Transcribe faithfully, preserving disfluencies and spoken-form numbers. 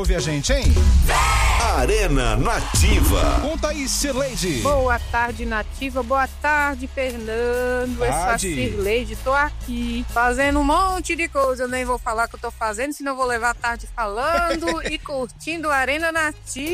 Ouve a gente, hein? Arena Nativa. Conta aí, Cirleide. Boa tarde, Nativa. Boa tarde, Fernando. Essa Tarde. Cirleide, tô aqui fazendo um monte de coisa. Eu nem vou falar o que eu tô fazendo, senão eu vou levar a tarde falando e curtindo a Arena Nativa.